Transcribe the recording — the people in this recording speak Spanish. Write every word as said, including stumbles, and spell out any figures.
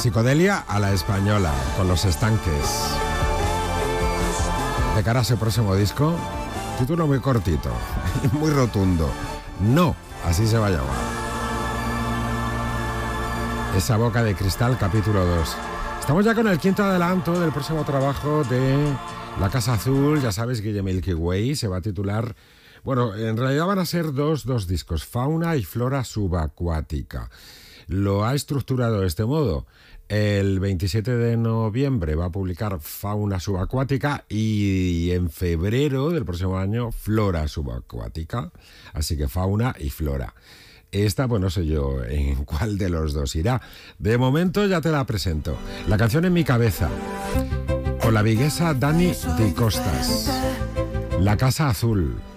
Psicodelia a la española, con Los Estanques. De cara a ese próximo disco, título muy cortito y muy rotundo. No, así se va a llamar. Esa boca de cristal, capítulo dos. Estamos ya con el quinto adelanto del próximo trabajo de La Casa Azul. Ya sabes, Guille Milky Way se va a titular... Bueno, en realidad van a ser dos, dos discos, Fauna y Flora Subacuática. Lo ha estructurado de este modo. El veintisiete de noviembre va a publicar Fauna Subacuática y en febrero del próximo año Flora Subacuática. Así que Fauna y Flora. Esta, pues no sé yo en cuál de los dos irá. De momento ya te la presento. La canción En mi cabeza, con la viguesa Dani Di Costas. La Casa Azul.